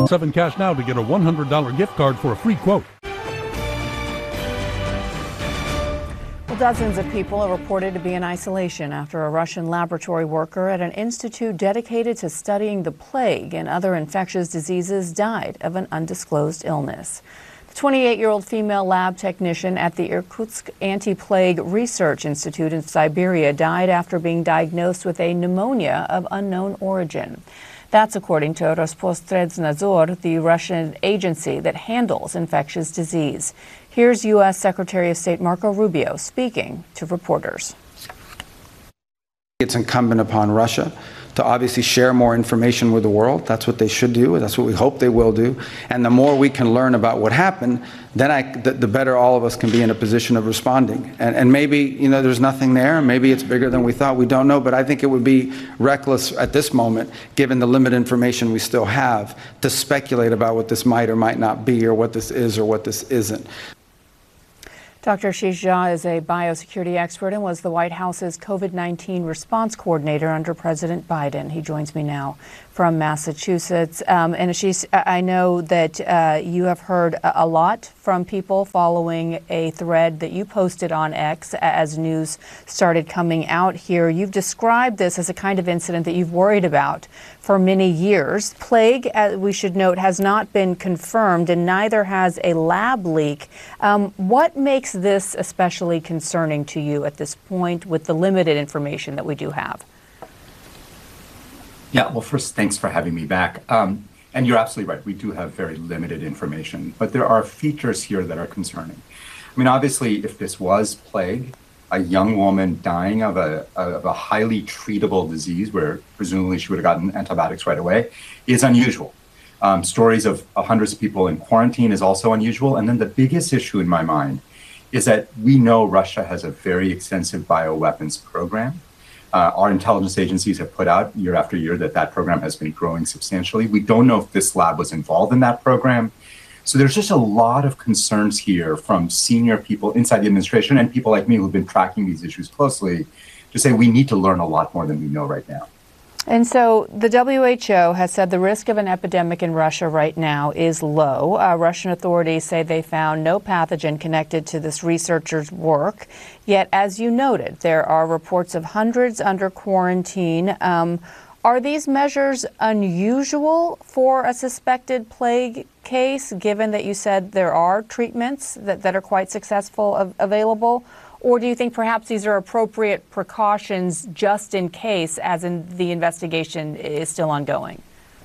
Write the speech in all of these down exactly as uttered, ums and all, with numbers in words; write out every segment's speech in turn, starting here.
seven Cash now to get a one hundred dollar gift card for a free quote. Well, dozens of people are reported to be in isolation after a Russian laboratory worker at an institute dedicated to studying the plague and other infectious diseases died of an undisclosed illness. The twenty-eight-year-old female lab technician at the Irkutsk Anti-Plague Research Institute in Siberia died after being diagnosed with a pneumonia of unknown origin. That's according to Rospotrebnadzor, the Russian agency that handles infectious disease. Here's U S Secretary of State Marco Rubio speaking to reporters. It's incumbent upon Russia to obviously share more information with the world. That's what they should do. That's what we hope they will do. And the more we can learn about what happened, then I, the, the better all of us can be in a position of responding. And, and maybe, you know, there's nothing there. Maybe it's bigger than we thought. We don't know. But I think it would be reckless at this moment, given the limited information we still have, to speculate about what this might or might not be, or what this is or what this isn't. Doctor Ashish Jha is a biosecurity expert and was the White House's COVID nineteen response coordinator under President Biden. He joins me now from Massachusetts. Um, and Ashish, I know that uh, you have heard a lot from people following a thread that you posted on X as news started coming out here. You've described this as a kind of incident that you've worried about for many years. Plague, as we should note, has not been confirmed, and neither has a lab leak. Um, what makes this especially concerning to you at this point with the limited information that we do have? Yeah, well, first, thanks for having me back. Um, and you're absolutely right. We do have very limited information, but there are features here that are concerning. I mean, obviously, if this was plague, a young woman dying of a, of a highly treatable disease where presumably she would have gotten antibiotics right away is unusual. Um, stories of, of hundreds of people in quarantine is also unusual. And then the biggest issue in my mind is that we know Russia has a very extensive bioweapons program. Uh, our intelligence agencies have put out year after year that that program has been growing substantially. We don't know if this lab was involved in that program. So there's just a lot of concerns here from senior people inside the administration and people like me who've been tracking these issues closely to say we need to learn a lot more than we know right now. And so the W H O has said the risk of an epidemic in Russia right now is low. Uh, Russian authorities say they found no pathogen connected to this researcher's work. Yet, as you noted, there are reports of hundreds under quarantine. Um, are these measures unusual for a suspected plague case, given that you said there are treatments that, that are quite successful av- available? Or do you think perhaps these are appropriate precautions just in case, as in the investigation is still ongoing?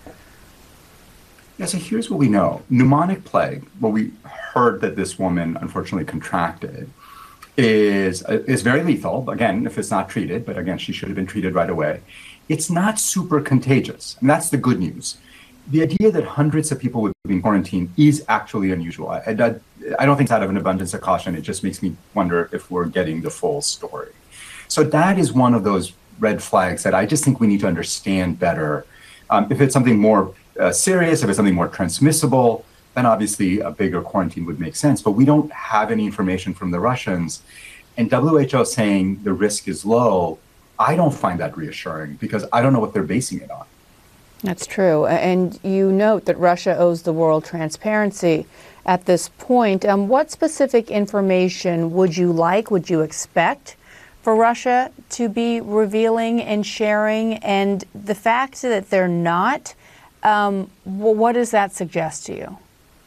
Yeah, so here's what we know. Pneumonic plague, what we heard that this woman unfortunately contracted, is, is very lethal, again, if it's not treated, but again, she should have been treated right away. It's not super contagious, and that's the good news. The idea that hundreds of people would be in quarantine is actually unusual. I, I, I don't think it's out of an abundance of caution. It just makes me wonder if we're getting the full story. So that is one of those red flags that I just think we need to understand better. Um, if it's something more uh, serious, if it's something more transmissible, then obviously a bigger quarantine would make sense. But we don't have any information from the Russians. And W H O saying the risk is low, I don't find that reassuring because I don't know what they're basing it on. That's true. And you note that Russia owes the world transparency at this point. Um, what specific information would you like, would you expect for Russia to be revealing and sharing? And the fact that they're not, um, well, what does that suggest to you?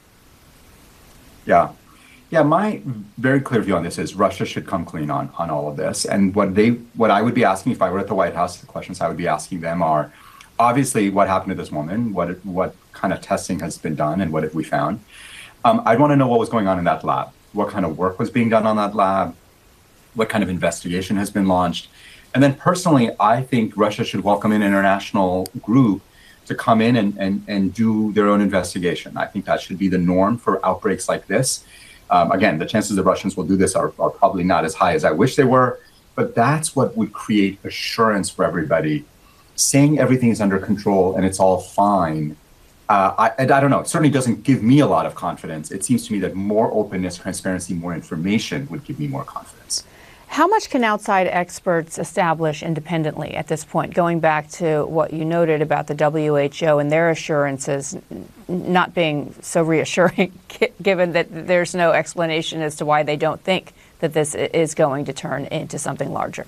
Yeah. Yeah, my very clear view on this is Russia should come clean on, on all of this. And what they, what I would be asking if I were at the White House, the questions I would be asking them are, obviously, what happened to this woman, what what kind of testing has been done, and what have we found? Um, I'd want to know what was going on in that lab, what kind of work was being done on that lab, what kind of investigation has been launched. And then personally, I think Russia should welcome an international group to come in and, and, and do their own investigation. I think that should be the norm for outbreaks like this. Um, again, the chances the Russians will do this are, are probably not as high as I wish they were, but that's what would create assurance for everybody. Saying everything is under control and it's all fine, uh, I, I don't know, it certainly doesn't give me a lot of confidence. It seems to me that more openness, transparency, more information would give me more confidence. How much can outside experts establish independently at this point, going back to what you noted about the W H O and their assurances not being so reassuring, given that there's no explanation as to why they don't think that this is going to turn into something larger?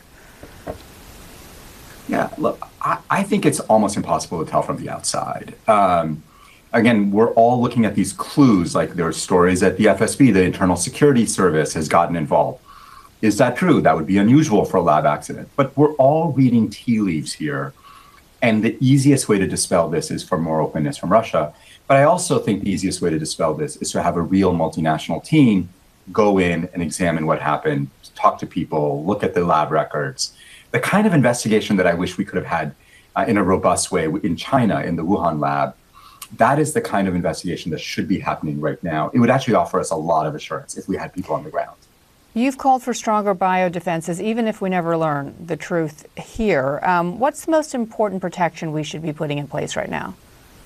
Yeah, look, I, I think it's almost impossible to tell from the outside. Um, again, we're all looking at these clues, like there are stories that the F S B, the Internal Security Service, has gotten involved. Is that true? That would be unusual for a lab accident. But we're all reading tea leaves here. And the easiest way to dispel this is for more openness from Russia. But I also think the easiest way to dispel this is to have a real multinational team go in and examine what happened, talk to people, look at the lab records. The kind of investigation that I wish we could have had uh, in a robust way in China, in the Wuhan lab, that is the kind of investigation that should be happening right now. It would actually offer us a lot of assurance if we had people on the ground. You've called for stronger biodefenses, even if we never learn the truth here. Um, what's the most important protection we should be putting in place right now?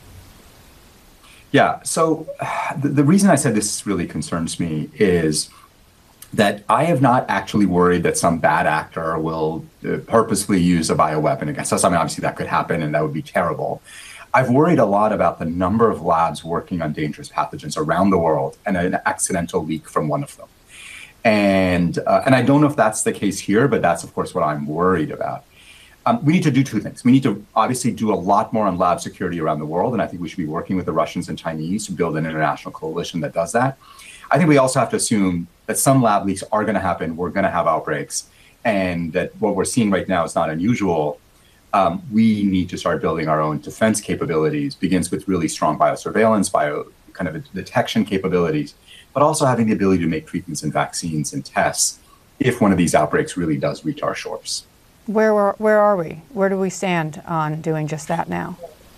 Yeah, so the, the reason I said this really concerns me is that I have not actually worried that some bad actor will uh, purposely use a bioweapon against us. I mean, obviously that could happen and that would be terrible. I've worried a lot about the number of labs working on dangerous pathogens around the world and an accidental leak from one of them. And uh, and I don't know if that's the case here, but that's, of course, what I'm worried about. Um, we need to do two things. We need to obviously do a lot more on lab security around the world, and I think we should be working with the Russians and Chinese to build an international coalition that does that. I think we also have to assume that some lab leaks are going to happen. We're going to have outbreaks, and that what we're seeing right now is not unusual. Um, we need to start building our own defense capabilities. Begins with really strong biosurveillance, bio kind of detection capabilities, but also having the ability to make treatments and vaccines and tests if one of these outbreaks really does reach our shores. Where are, where are we? Where do we stand on doing just that now?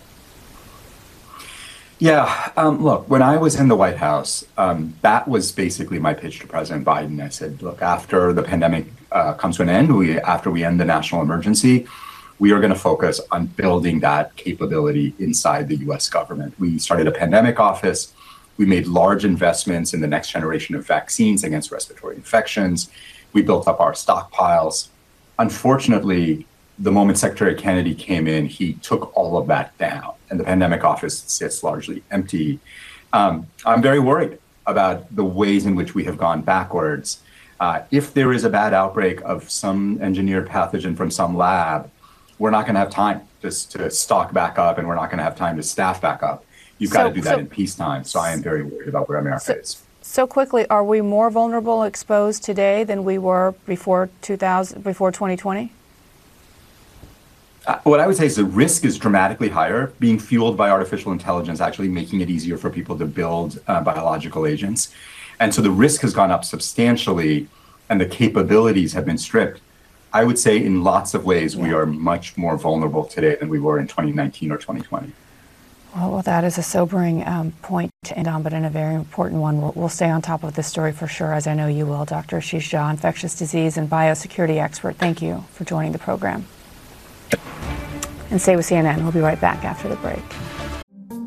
Yeah, um, look, when I was in the White House, um, that was basically my pitch to President Biden. I said, look, after the pandemic uh, comes to an end, we, after we end the national emergency, we are going to focus on building that capability inside the U S government. We started a pandemic office. We made large investments in the next generation of vaccines against respiratory infections. We built up our stockpiles. Unfortunately, the moment Secretary Kennedy came in, he took all of that down, and the pandemic office sits largely empty. Um, I'm very worried about the ways in which we have gone backwards. Uh, if there is a bad outbreak of some engineered pathogen from some lab, we're not going to have time just to stock back up, and we're not going to have time to staff back up. You've got So- to do that so- in peacetime. So I am very worried about where America So- is. So quickly, are we more vulnerable, exposed today than we were before two thousand, before twenty twenty? Uh, what I would say is the risk is dramatically higher, being fueled by artificial intelligence, actually making it easier for people to build uh, biological agents. And so the risk has gone up substantially, and the capabilities have been stripped. I would say in lots of ways, we Yeah. are much more vulnerable today than we were in twenty nineteen or twenty twenty. Well, well that is a sobering um, point to end on, but in a very important one. We'll, we'll stay on top of this story for sure, as I know you will. Doctor Ashish Jha, infectious disease and biosecurity expert, thank you for joining the program. And stay with C N N. We'll be right back after the break.